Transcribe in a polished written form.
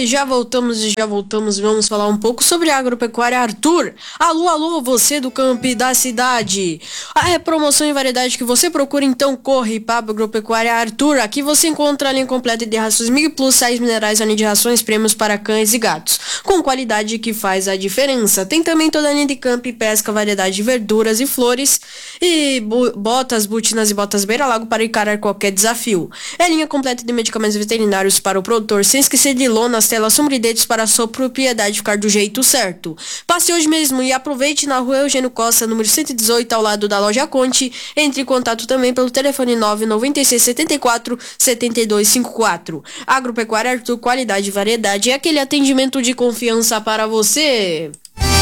Já voltamos. Vamos falar um pouco sobre a agropecuária Arthur. Alô, você do campo da cidade. A promoção em variedade que você procura, então corre para a agropecuária Arthur. Aqui você encontra a linha completa de rações Mig Plus, sais minerais, além de rações prêmios para cães e gatos, com qualidade que faz a diferença. Tem também toda a linha de campo e pesca, variedade de verduras e flores, e botas, botinas e botas beira-lago para encarar qualquer desafio. É linha completa de medicamentos veterinários para o produtor, sem esquecer de lonas, telas, sombreadetes para a sua propriedade ficar do jeito certo. Passe hoje mesmo e aproveite na rua Eugênio Costa, número 118, ao lado da loja Conte. Entre em contato também pelo telefone 996 74 7254. Agropecuária Arthur, qualidade e variedade é aquele atendimento de confiança para você.